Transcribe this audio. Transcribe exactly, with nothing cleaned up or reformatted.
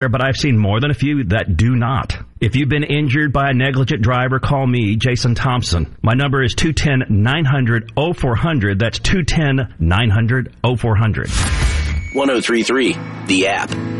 but I've seen more than a few that do not. If you've been injured by a negligent driver, call me, Jason Thompson. My number is two one zero, nine hundred, oh four hundred. That's two one zero, nine hundred, oh four hundred. one oh three point three, The App.